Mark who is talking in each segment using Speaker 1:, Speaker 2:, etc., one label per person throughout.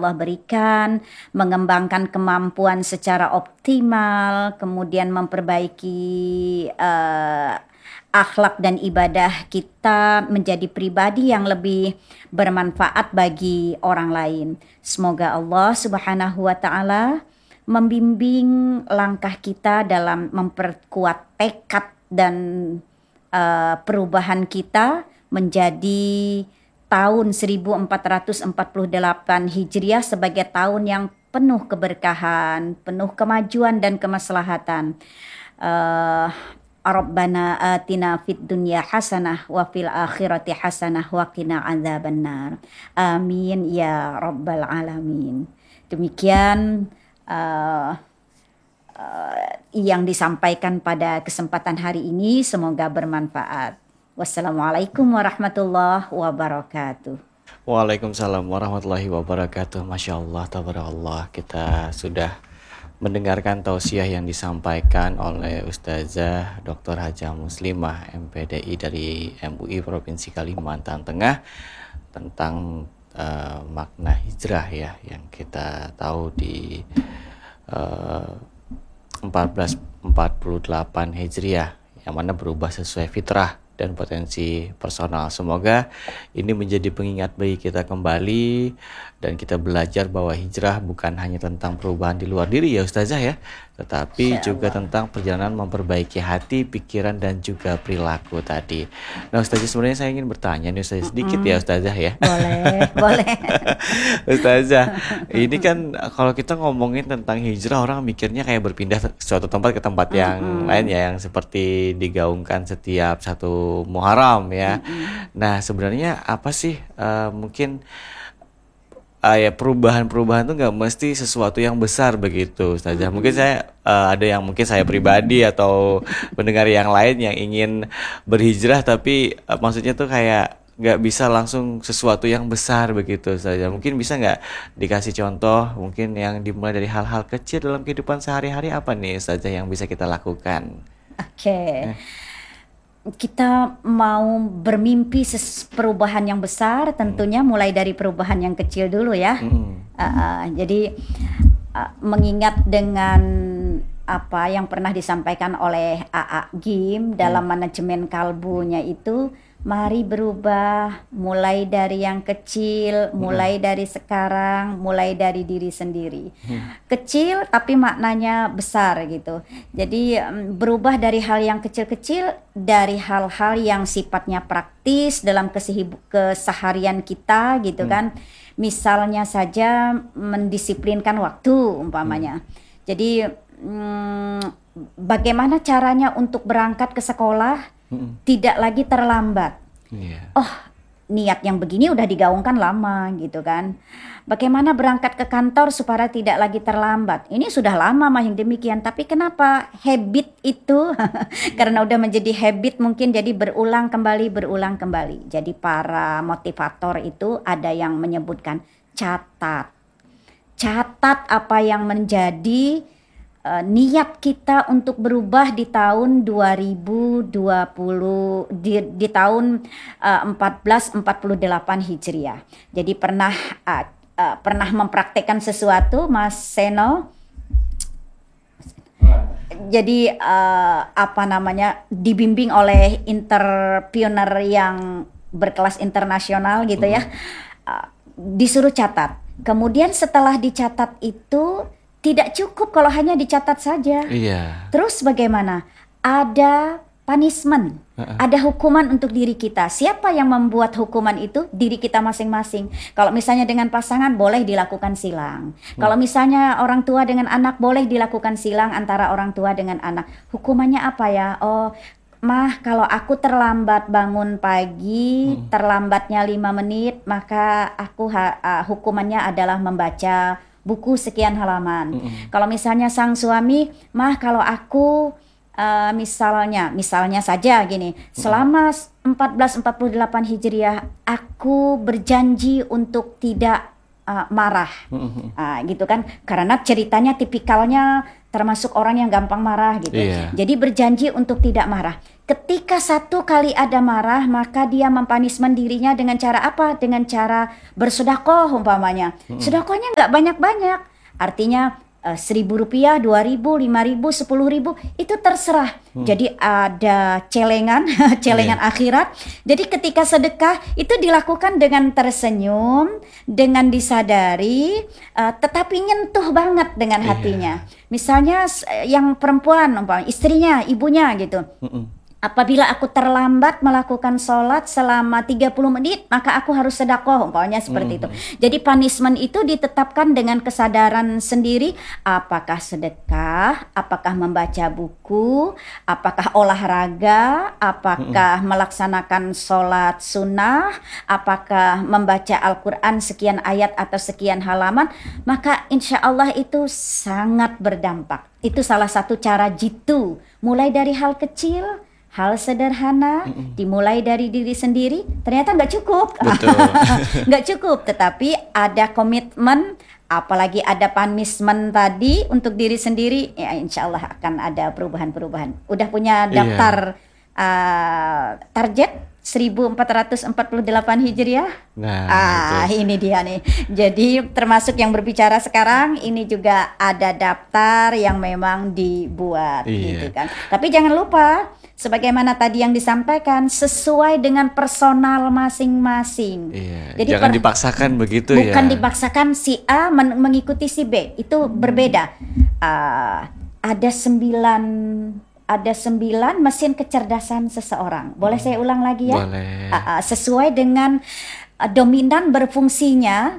Speaker 1: Allah berikan, mengembangkan kemampuan secara optimal, kemudian memperbaiki akhlak dan ibadah kita menjadi pribadi yang lebih bermanfaat bagi orang lain. Semoga Allah Subhanahu wa taala membimbing langkah kita dalam memperkuat tekad dan perubahan kita menjadi tahun 1448 Hijriah sebagai tahun yang penuh keberkahan, penuh kemajuan dan kemaslahatan. Rabbana atina fid dunya hasanah wa fil akhirati hasanah wa qina adzabannar. Amin ya rabbal alamin. Demikian yang disampaikan pada kesempatan hari ini, semoga bermanfaat. Wassalamualaikum warahmatullahi wabarakatuh.
Speaker 2: Waalaikumsalam warahmatullahi wabarakatuh. Masya Allah, tabarakallah. Kita sudah mendengarkan tausiah yang disampaikan oleh Ustazah Dr. Hajah Muslimah MPDI dari MUI Provinsi Kalimantan Tengah tentang makna hijrah ya, yang kita tahu di 1448 Hijriah, yang mana berubah sesuai fitrah dan potensi personal. Semoga ini menjadi pengingat bagi kita kembali dan kita belajar bahwa hijrah bukan hanya tentang perubahan di luar diri ya Ustazah ya, tetapi juga tentang perjalanan memperbaiki hati, pikiran dan juga perilaku tadi. Nah Ustazah, sebenarnya saya ingin bertanya nih Ustazah sedikit ya Ustazah ya.
Speaker 1: Boleh.
Speaker 2: Ustazah, ini kan kalau kita ngomongin tentang hijrah, orang mikirnya kayak berpindah suatu tempat ke tempat yang lain ya, yang seperti digaungkan setiap satu Muharram ya. Nah sebenarnya apa sih mungkin ya perubahan-perubahan itu nggak mesti sesuatu yang besar begitu Ustazah. Mungkin saya ada yang mungkin saya pribadi atau pendengar yang lain yang ingin berhijrah tapi maksudnya tuh kayak nggak bisa langsung sesuatu yang besar begitu Ustazah. Mungkin bisa nggak dikasih contoh mungkin yang dimulai dari hal-hal kecil dalam kehidupan sehari-hari, apa nih Ustazah yang bisa kita lakukan?
Speaker 1: Oke. Kita mau bermimpi perubahan yang besar, tentunya mulai dari perubahan yang kecil dulu ya. Jadi mengingat dengan apa yang pernah disampaikan oleh AA Gim dalam manajemen kalbunya itu, mari berubah mulai dari yang kecil, mulai dari sekarang, mulai dari diri sendiri. Kecil tapi maknanya besar gitu. Jadi berubah dari hal yang kecil-kecil, dari hal-hal yang sifatnya praktis dalam keseharian kita gitu kan. Misalnya saja mendisiplinkan waktu umpamanya. Jadi bagaimana caranya untuk berangkat ke sekolah tidak lagi terlambat. Oh, niat yang begini udah digaungkan lama gitu kan. Bagaimana berangkat ke kantor supaya tidak lagi terlambat. Ini sudah lama mah yang demikian, tapi kenapa habit itu karena udah menjadi habit mungkin jadi berulang kembali. Jadi para motivator itu ada yang menyebutkan catat apa yang menjadi niat kita untuk berubah di tahun 2020 di tahun 1448 Hijriah. Jadi pernah mempraktekkan sesuatu Mas Seno. Jadi dibimbing oleh entrepreneur yang berkelas internasional gitu ya. Disuruh catat. Kemudian setelah dicatat itu tidak cukup kalau hanya dicatat saja. Terus bagaimana? Ada punishment, ada hukuman untuk diri kita. Siapa yang membuat hukuman itu? Diri kita masing-masing. Kalau misalnya dengan pasangan boleh dilakukan silang. Kalau misalnya orang tua dengan anak boleh dilakukan silang antara orang tua dengan anak. Hukumannya apa ya? Oh, Mah, kalau aku terlambat bangun pagi, terlambatnya 5 menit, maka aku hukumannya adalah membaca buku sekian halaman. Kalau misalnya sang suami, Mah kalau aku misalnya saja gini, selama 1448 Hijriah aku berjanji untuk tidak marah, gitu kan? Karena ceritanya tipikalnya termasuk orang yang gampang marah gitu. Jadi berjanji untuk tidak marah. Ketika satu kali ada marah, maka dia mempanismen dirinya dengan cara apa? Dengan cara bersedekah umpamanya. Sedekahnya nggak banyak-banyak. Artinya 1.000 rupiah, 2.000, 5.000, 10.000 itu terserah. Jadi ada celengan, celengan akhirat. Jadi ketika sedekah itu dilakukan dengan tersenyum, dengan disadari, tetapi nyentuh banget dengan hatinya. Misalnya yang perempuan, umpamanya istrinya, ibunya gitu. Apabila aku terlambat melakukan sholat selama 30 menit, maka aku harus sedekah, umpamanya seperti itu. Jadi punishment itu ditetapkan dengan kesadaran sendiri, apakah sedekah, apakah membaca buku, apakah olahraga, apakah melaksanakan sholat sunnah, apakah membaca Al-Quran sekian ayat atau sekian halaman, maka insya Allah itu sangat berdampak. Itu salah satu cara jitu, mulai dari hal kecil, hal sederhana, dimulai dari diri sendiri, ternyata nggak cukup.
Speaker 2: Betul.
Speaker 1: Nggak cukup, tetapi ada komitmen, apalagi ada punishment tadi untuk diri sendiri, ya insya Allah akan ada perubahan-perubahan. Udah punya daftar target 1448 Hijriah.
Speaker 2: Nah,
Speaker 1: ini dia nih. Jadi termasuk yang berbicara sekarang, ini juga ada daftar yang memang dibuat gitu kan. Tapi jangan lupa, sebagaimana tadi yang disampaikan, sesuai dengan personal masing-masing.
Speaker 2: Jadi jangan dipaksakan begitu ya.
Speaker 1: Bukan dipaksakan si A mengikuti si B, itu berbeda. Ada 9 mesin kecerdasan seseorang. Boleh saya ulang lagi ya?
Speaker 2: Boleh.
Speaker 1: Sesuai dengan dominan berfungsinya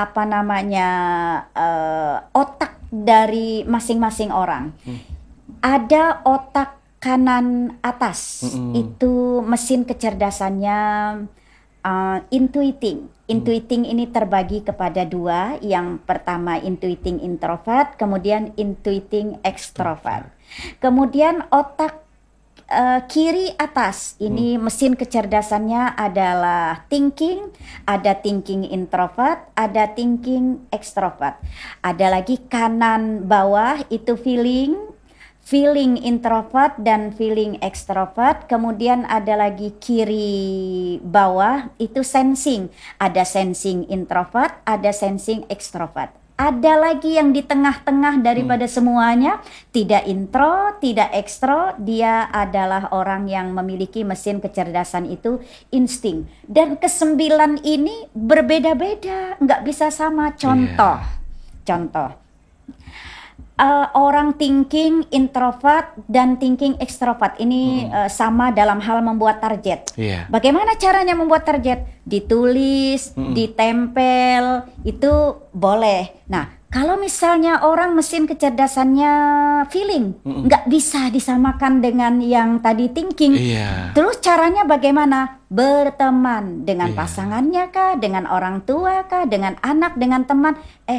Speaker 1: otak dari masing-masing orang. Ada otak kanan atas, itu mesin kecerdasannya intuiting. Intuiting ini terbagi kepada 2. Yang pertama intuiting introvert, kemudian intuiting extrovert. Kemudian otak kiri atas ini mesin kecerdasannya adalah thinking, ada thinking introvert, ada thinking extrovert. Ada lagi kanan bawah itu feeling introvert dan feeling extrovert. Kemudian ada lagi kiri bawah itu sensing. Ada sensing introvert, ada sensing extrovert. Ada lagi yang di tengah-tengah daripada semuanya, tidak intro, tidak ekstro, dia adalah orang yang memiliki mesin kecerdasan itu insting. Dan ke-9 ini berbeda-beda, nggak bisa sama. Contoh. Orang thinking introvert dan thinking extrovert ini sama dalam hal membuat target. Bagaimana caranya membuat target? Ditulis, ditempel, itu boleh. Nah, kalau misalnya orang mesin kecerdasannya feeling, nggak bisa disamakan dengan yang tadi thinking. Terus caranya bagaimana? Berteman dengan pasangannya kah, dengan orang tua kah, dengan anak, dengan teman.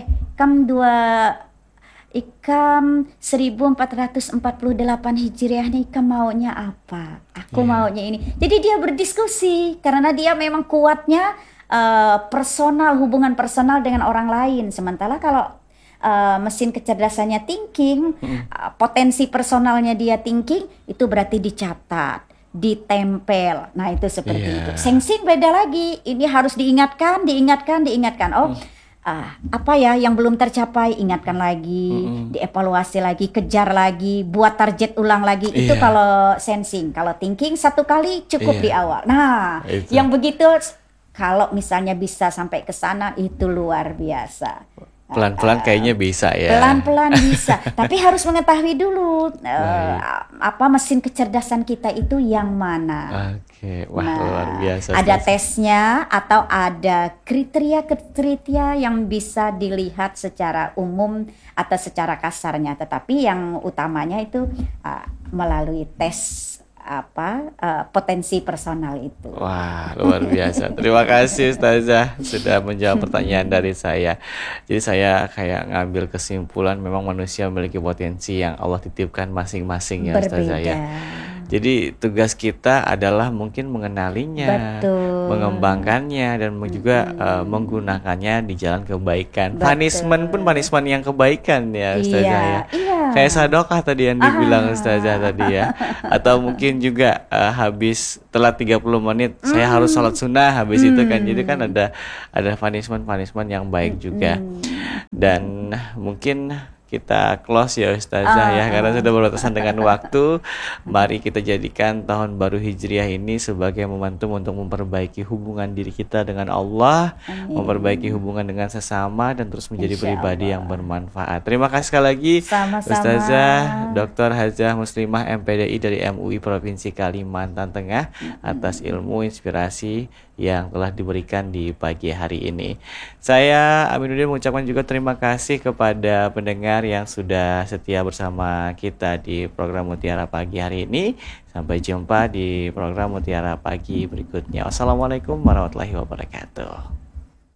Speaker 1: Ikam 1448 Hijriah nih, Ikam maunya apa? Aku maunya ini. Jadi dia berdiskusi karena dia memang kuatnya personal, hubungan personal dengan orang lain. Sementara kalau mesin kecerdasannya thinking, potensi personalnya dia thinking, itu berarti dicatat, ditempel. Nah, itu seperti itu. Sensing beda lagi. Ini harus diingatkan. Oh, apa ya yang belum tercapai, ingatkan lagi, dievaluasi lagi, kejar lagi, buat target ulang lagi. Itu kalau sensing. Kalau thinking satu kali cukup di awal. Nah, yang begitu kalau misalnya bisa sampai ke sana, itu luar biasa.
Speaker 2: Pelan-pelan kayaknya bisa ya.
Speaker 1: Pelan-pelan bisa, tapi harus mengetahui dulu apa mesin kecerdasan kita itu yang mana.
Speaker 2: Wah, luar biasa.
Speaker 1: Ada tesnya atau ada kriteria-kriteria yang bisa dilihat secara umum atau secara kasarnya, tetapi yang utamanya itu melalui tes potensi personal itu.
Speaker 2: Wah, luar biasa. Terima kasih Ustazah sudah menjawab pertanyaan dari saya. Jadi saya kayak ngambil kesimpulan memang manusia memiliki potensi yang Allah titipkan masing-masing ya Ustazah ya. Jadi tugas kita adalah mungkin mengenalinya, mengembangkannya, dan juga menggunakannya di jalan kebaikan. Punishment pun punishment yang kebaikan ya Ustazah ya. kayak sadaqah tadi yang dibilang Ustazah tadi ya. Atau mungkin juga habis telat 30 menit saya harus sholat sunnah habis itu kan. Jadi kan ada punishment yang baik juga. Dan mungkin kita close ya Ustazah ya, karena sudah berbatasan dengan waktu. Mari kita jadikan tahun baru Hijriah ini sebagai momentum untuk memperbaiki hubungan diri kita dengan Allah, memperbaiki hubungan dengan sesama, dan terus menjadi pribadi yang bermanfaat. Terima kasih sekali lagi Ustazah Dr. Hajah Muslimah MPDI dari MUI Provinsi Kalimantan Tengah atas ilmu inspirasi yang telah diberikan di pagi hari ini. Saya Aminuddin mengucapkan juga terima kasih kepada pendengar yang sudah setia bersama kita di program Mutiara Pagi hari ini. Sampai jumpa di program Mutiara Pagi berikutnya. Wassalamualaikum warahmatullahi wabarakatuh.